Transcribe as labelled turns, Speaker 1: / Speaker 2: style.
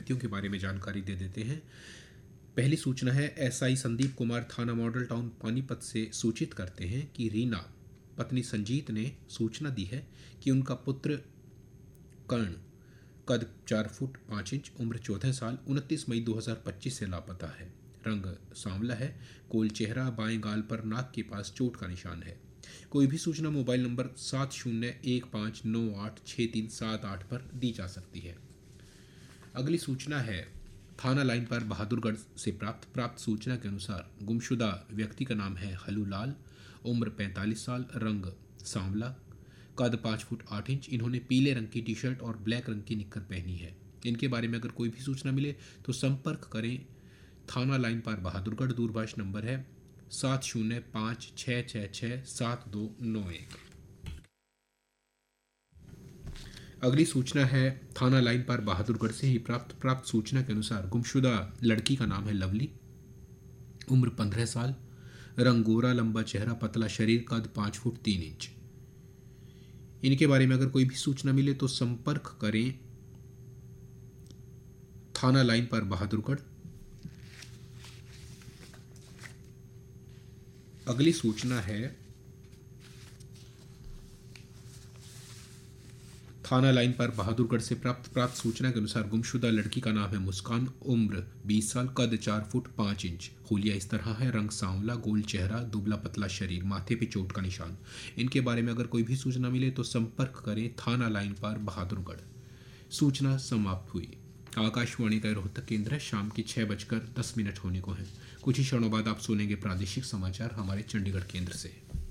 Speaker 1: व्यक्तियों के बारे में जानकारी दे देते हैं। पहली सूचना है, एसआई संदीप कुमार थाना मॉडल टाउन पानीपत से सूचित करते हैं कि रीना पत्नी संजीत ने सूचना दी है कि उनका पुत्र कर्ण, कद 4 फुट 5 इंच, उम्र 14 साल, 29 मई 2025 से लापता है। रंग सांवला है, गोल चेहरा, बाएं गाल पर नाक के पास चोट का निशान है। कोई भी सूचना मोबाइल नंबर 7015986378 पर दी जा सकती है। अगली सूचना है, थाना लाइन पर बहादुरगढ़ से प्राप्त सूचना के अनुसार गुमशुदा व्यक्ति का नाम है हलूलाल, उम्र 45 साल, रंग सांवला, कद 5 फुट 8 इंच। इन्होंने पीले रंग की टी शर्ट और ब्लैक रंग की निक्कर पहनी है। इनके बारे में अगर कोई भी सूचना मिले तो संपर्क करें थाना लाइन पर बहादुरगढ़। दूरभाष नंबर है 7056667291। अगली सूचना है, थाना लाइन पर बहादुरगढ़ से ही प्राप्त सूचना के अनुसार गुमशुदा लड़की का नाम है लवली, उम्र 15 साल, रंग गोरा, लंबा चेहरा, पतला शरीर, कद 5 फुट 3 इंच। इनके बारे में अगर कोई भी सूचना मिले तो संपर्क करें थाना लाइन पर बहादुरगढ़। अगली सूचना है, थाना लाइन पर बहादुरगढ़ से प्राप्त सूचना के अनुसार गुमशुदा लड़की का नाम है मुस्कान, उम्र 20 साल, कद 4 फुट 5 इंच। हुलिया इस तरह है, रंग सांवला, गोल चेहरा, दुबला पतला शरीर, माथे पे चोट का निशान। इनके बारे में अगर कोई भी सूचना मिले तो संपर्क करें थाना लाइन पर बहादुरगढ़। सूचना समाप्त हुई। आकाशवाणी का रोहतक केंद्र, शाम की 6:10 होने को है। कुछ ही क्षणों बाद आप सुनेंगे प्रादेशिक समाचार हमारे चंडीगढ़ केंद्र से।